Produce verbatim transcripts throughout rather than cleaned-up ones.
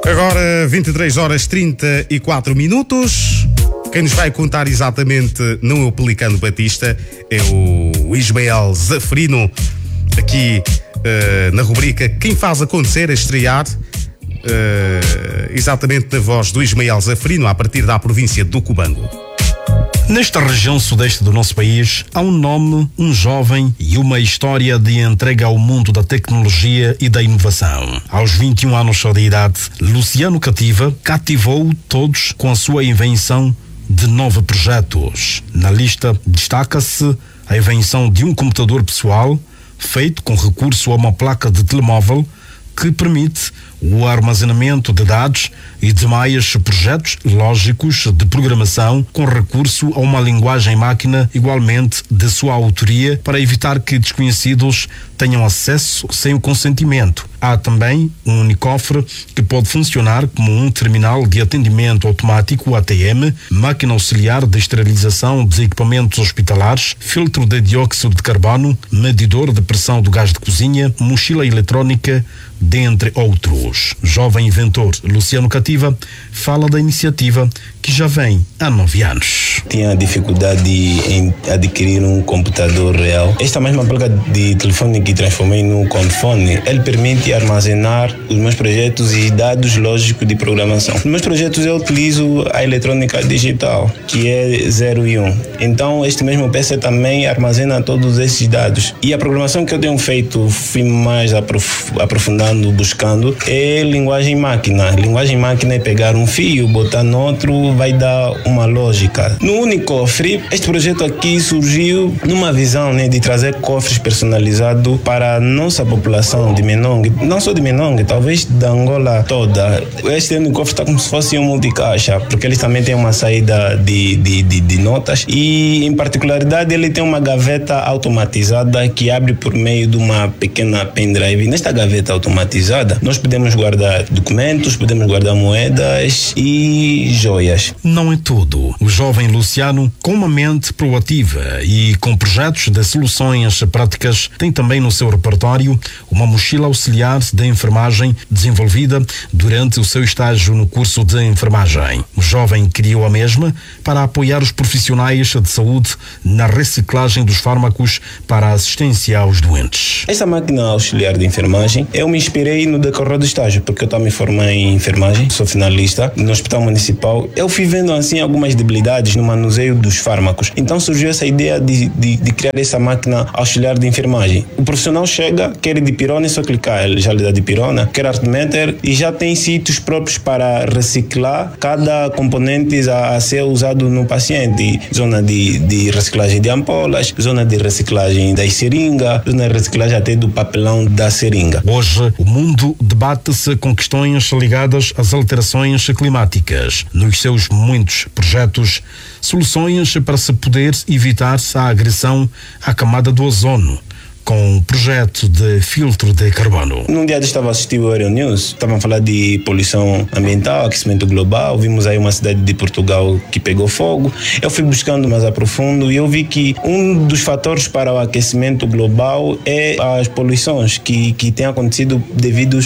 Agora vinte e três horas trinta e quatro minutos. Quem nos vai contar exatamente não é o Pelicano Batista, é o Ismael Zafrino, aqui uh, na rubrica Quem Faz Acontecer, a estrear uh, exatamente na voz do Ismael Zafrino, a partir da província do Cubango. Nesta região sudeste do nosso país, há um nome, um jovem e uma história de entrega ao mundo da tecnologia e da inovação. Aos vinte e um anos de idade, Luciano Cativa cativou todos com a sua invenção de nove projetos. Na lista destaca-se a invenção de um computador pessoal feito com recurso a uma placa de telemóvel que permite o armazenamento de dados e demais projetos lógicos de programação com recurso a uma linguagem máquina igualmente de sua autoria para evitar que desconhecidos tenham acesso sem o consentimento. Há também um unicofre que pode funcionar como um terminal de atendimento automático A T M, máquina auxiliar de esterilização de equipamentos hospitalares, filtro de dióxido de carbono, medidor de pressão do gás de cozinha, mochila eletrónica, dentre outros. Jovem inventor Luciano Cativa fala da iniciativa que já vem há nove anos. Tinha dificuldade em adquirir um computador real. Esta mesma placa de telefone que transformei no computador, ele permite armazenar os meus projetos e dados lógicos de programação. Nos meus projetos eu utilizo a eletrônica digital, que é zero e um. Então este mesmo P C também armazena todos esses dados. E a programação que eu tenho feito, fui mais aprof- aprofundando, buscando, é linguagem máquina. Linguagem máquina é pegar um fio, botar no outro, vai dar uma lógica. No Unicofre, este projeto aqui surgiu numa visão, né, de trazer cofres personalizados para a nossa população de Menongue, não só de Menongue, talvez da Angola toda. Este Unicofre está como se fosse um multicaixa, porque eles também têm uma saída de, de, de, de notas e, em particularidade, ele tem uma gaveta automatizada que abre por meio de uma pequena pendrive. Nesta gaveta automatizada, nós podemos guardar documentos, podemos guardar moedas e joias. Não é tudo. O jovem Luciano, com uma mente proativa e com projetos de soluções práticas, tem também no seu repertório uma mochila auxiliar de enfermagem desenvolvida durante o seu estágio no curso de enfermagem. O jovem criou a mesma para apoiar os profissionais de saúde na reciclagem dos fármacos para a assistência aos doentes. Essa máquina auxiliar de enfermagem, eu me inspirei no decorrer do estágio, porque eu também me formei em enfermagem, sou finalista no Hospital Municipal. Eu fui vendo assim algumas debilidades no manuseio dos fármacos. Então surgiu essa ideia de, de, de criar essa máquina auxiliar de enfermagem. O profissional chega, quer dipirona, é só clicar, ele já lhe dá dipirona, quer artmeter e já tem sítios próprios para reciclar cada componente a, a ser usado no paciente. Zona de, de reciclagem de ampolas, zona de reciclagem das seringas, zona de reciclagem até do papelão da seringa. Hoje, o mundo debate-se com questões ligadas às alterações climáticas. Nos seus muitos projetos, soluções para se poder evitar a agressão à camada do ozono, com um projeto de filtro de carbono. Num dia eu estava assistindo o Euronews, estavam a falar de poluição ambiental, aquecimento global, vimos aí uma cidade de Portugal que pegou fogo. Eu fui buscando mais a profundo e eu vi que um dos fatores para o aquecimento global é as poluições que, que têm acontecido devido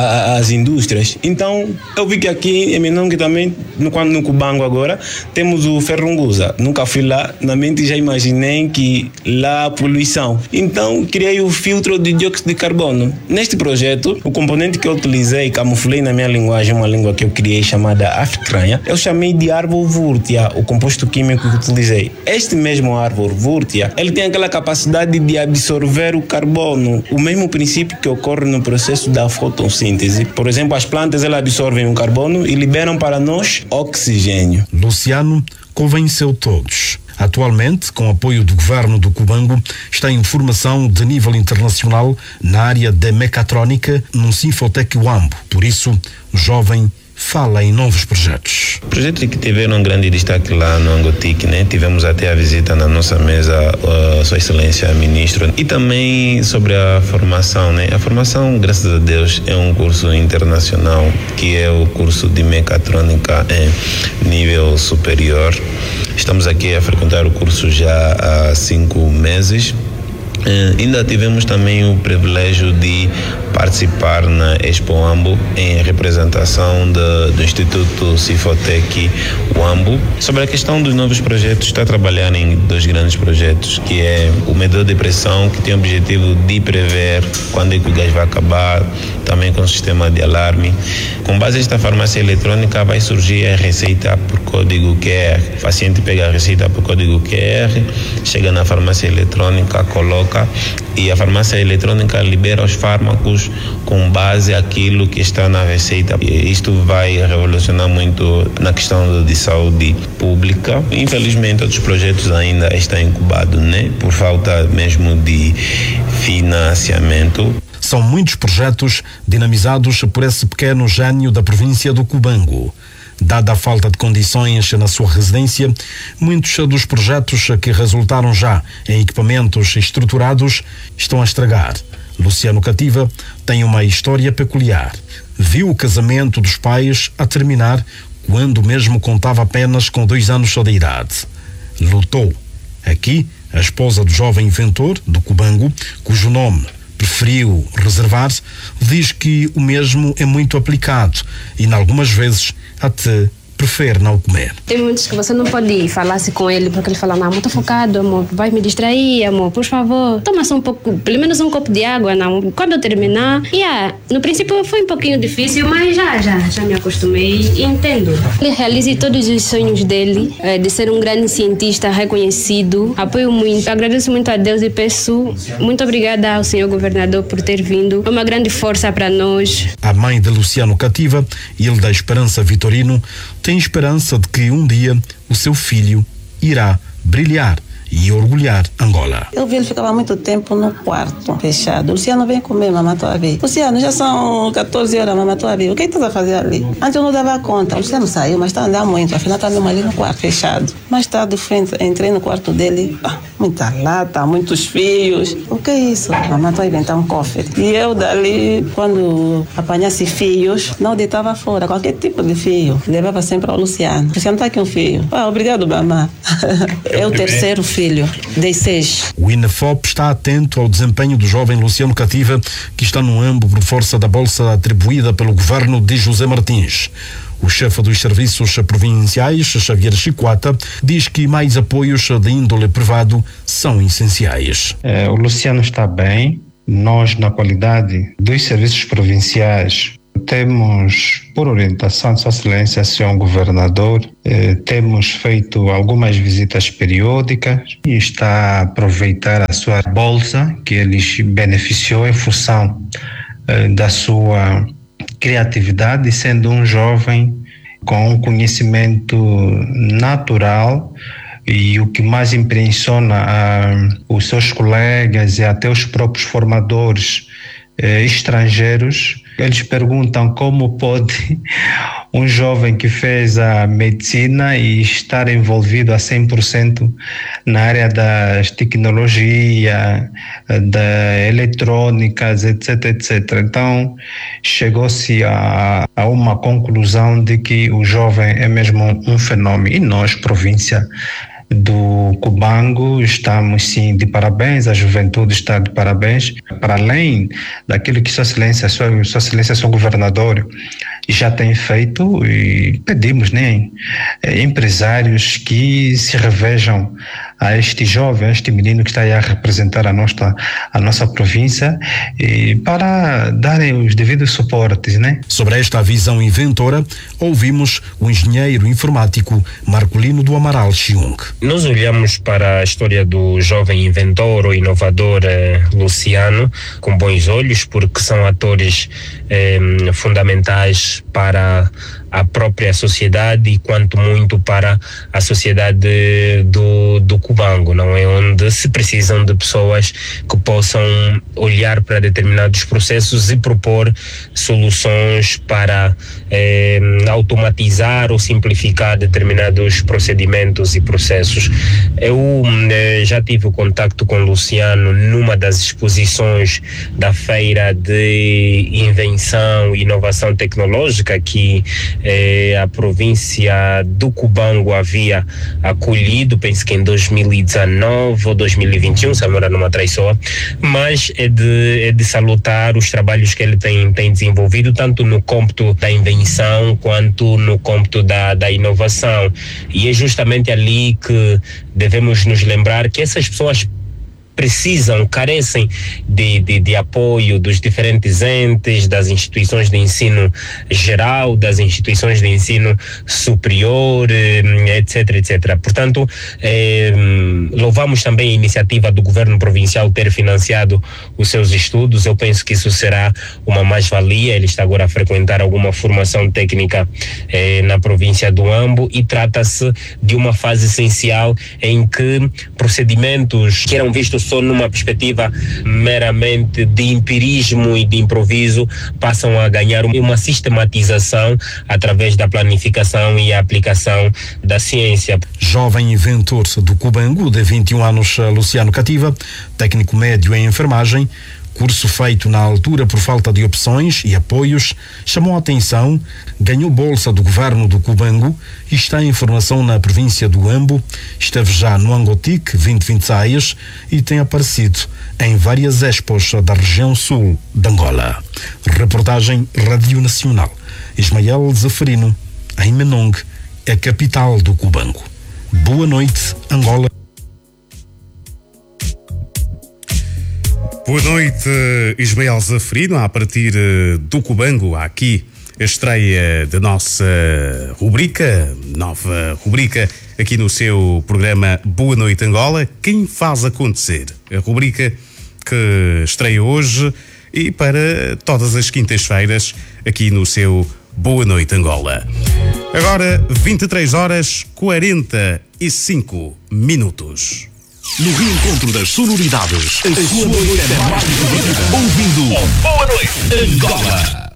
às indústrias. Então, eu vi que aqui em Menongue também, no, no Cubango agora, temos o Ferrungusa. Nunca fui lá, na mente já imaginei que lá há poluição. Então, criei o filtro de dióxido de carbono. Neste projeto, o componente que eu utilizei, camuflei na minha linguagem, uma língua que eu criei chamada africranha, eu chamei de árvore vúrtea, o composto químico que utilizei. Este mesmo árvore vúrtea, ele tem aquela capacidade de absorver o carbono, o mesmo princípio que ocorre no processo da fotossíntese. Por exemplo, as plantas elas absorvem o carbono e liberam para nós oxigênio. Luciano convenceu todos. Atualmente, com apoio do governo do Cubango, está em formação de nível internacional na área da mecatrônica no Sinfotec Uambo. Por isso, o jovem fala em novos projetos. Projetos que tiveram um grande destaque lá no Angotique, né? Tivemos até a visita na nossa mesa a Sua Excelência Ministro, e também sobre a formação, né? A formação, graças a Deus, é um curso internacional, que é o curso de mecatrônica em nível superior. Estamos aqui a frequentar o curso já há cinco meses. Eh, ainda tivemos também o privilégio de participar na Expo Wambo em representação de, do Instituto Cifotec Wambo. Sobre a questão dos novos projetos, está a trabalhar em dois grandes projetos, que é o medidor de pressão, que tem o objetivo de prever quando é que o gás vai acabar, também com o sistema de alarme. Com base nesta farmácia eletrônica vai surgir a receita por código Q R. O paciente pega a receita por código Q R, chega na farmácia eletrônica, coloca, e a farmácia eletrônica libera os fármacos com base naquilo que está na receita. E isto vai revolucionar muito na questão de saúde pública. Infelizmente, outros projetos ainda estão incubados, né? Por falta mesmo de financiamento. São muitos projetos dinamizados por esse pequeno gênio da província do Cubango. Dada a falta de condições na sua residência, muitos dos projetos que resultaram já em equipamentos estruturados estão a estragar. Luciano Cativa tem uma história peculiar. Viu o casamento dos pais a terminar quando mesmo contava apenas com dois anos só de idade. Lutou. Aqui, a esposa do jovem inventor do Cubango, cujo nome preferiu reservar, diz que o mesmo é muito aplicado e, em algumas vezes, até prefere não comer. Tem muitos que você não pode falar assim com ele, porque ele fala, não, amor, tô focado, amor, vai me distrair, amor, por favor, toma só um pouco, pelo menos um copo de água, não, quando eu terminar. E yeah, no princípio foi um pouquinho difícil, mas já, já, já me acostumei e entendo. Ele realiza todos os sonhos dele, é, de ser um grande cientista reconhecido. Apoio muito, agradeço muito a Deus e peço muito obrigada ao senhor governador por ter vindo. É uma grande força para nós. A mãe de Luciano Cativa, ele da Esperança Vitorino, tem esperança de que um dia o seu filho irá brilhar e orgulhar Angola. Eu vi ele ficava muito tempo no quarto, fechado. Luciano, vem comer, mamãe, estou a ver. Luciano, já são catorze horas, mamãe, estou a ver. O que estás a fazer ali? Antes eu não dava conta. Luciano saiu, mas está andando muito. Afinal, está mesmo ali no quarto, fechado. Mais tarde, de frente, entrei no quarto dele. Ah, muita lata, muitos fios. O que é isso? Mamãe, estou a inventar um cofre. E eu dali, quando apanhasse fios, não deitava fora. Qualquer tipo de fio. Levava sempre ao Luciano. Luciano, está aqui um fio. Ah, obrigado, mamãe. É o terceiro filho. Filho, dei seis. O INEFOP está atento ao desempenho do jovem Luciano Cativa, que está no âmbito por força da bolsa atribuída pelo governo de José Martins. O chefe dos serviços provinciais, Xavier Chiquata, diz que mais apoios de índole privado são essenciais. É, o Luciano está bem. Nós, na qualidade dos serviços provinciais, temos, por orientação de Sua Excelência, senhor Governador, eh, temos feito algumas visitas periódicas e está a aproveitar a sua bolsa que ele beneficiou em função eh, da sua criatividade, sendo um jovem com um conhecimento natural. E o que mais impressiona ah, os seus colegas e até os próprios formadores eh, estrangeiros, eles perguntam como pode um jovem que fez a medicina e estar envolvido a cem por cento na área das tecnologias, da eletrônicas, etc, etcétera. Então, chegou-se a, a uma conclusão de que o jovem é mesmo um fenômeno. E nós, província do Cubango, estamos sim de parabéns, a juventude está de parabéns, para além daquilo que Sua Excelência, Sua, Sua Excelência, Sua Governador já tem feito, e pedimos, né, empresários que se revejam a este jovem, a este menino que está aí a representar a nossa, a nossa província, e para darem os devidos suportes, né? Sobre esta visão inventora, ouvimos o engenheiro informático Marcolino do Amaral Chiung. Nós olhamos para a história do jovem inventor ou inovador eh, Luciano com bons olhos, porque são atores eh, fundamentais para a própria sociedade e quanto muito para a sociedade do, do Cubango, não é? Onde se precisam de pessoas que possam olhar para determinados processos e propor soluções para eh, automatizar ou simplificar determinados procedimentos e processos. Eu eh, já tive o contacto com o Luciano numa das exposições da Feira de Invenção e Inovação Tecnológica que Eh, a província do Cubango havia acolhido, penso que em dois mil mil e dezanove ou dois mil e vinte e um, se a memória não me atraiçoa, mas é de, é de salutar os trabalhos que ele tem, tem desenvolvido, tanto no cômputo da invenção quanto no cômputo da, da inovação. E é justamente ali que devemos nos lembrar que essas pessoas precisam, carecem de, de, de apoio dos diferentes entes, das instituições de ensino geral, das instituições de ensino superior, etc, etcétera. Portanto, eh, louvamos também a iniciativa do governo provincial ter financiado os seus estudos. Eu penso que isso será uma mais-valia. Ele está agora a frequentar alguma formação técnica eh, na província do Ambo, e trata-se de uma fase essencial em que procedimentos que eram vistos só numa perspectiva meramente de empirismo e de improviso passam a ganhar uma sistematização através da planificação e aplicação da ciência. Jovem inventor do Cubango, de vinte e um anos, Luciano Cativa, técnico médio em enfermagem, curso feito na altura por falta de opções e apoios, chamou a atenção, ganhou bolsa do governo do Cubango e está em formação na província do Ambo, esteve já no Angotic vinte vinte e seis e tem aparecido em várias expos da região sul de Angola. Reportagem Rádio Nacional. Ismael Zeferino, em Menong, a capital do Cubango. Boa noite, Angola. Boa noite, Ismael Zeferino. A partir do Cubango, há aqui a estreia da nossa rubrica, nova rubrica, aqui no seu programa Boa Noite Angola, Quem Faz Acontecer. A rubrica que estreia hoje e para todas as quintas-feiras, aqui no seu Boa Noite Angola. Agora, vinte e três horas quarenta e cinco minutos. No reencontro das sonoridades, a sua noite é mais divertida. Ouvindo Boa Noite Angola.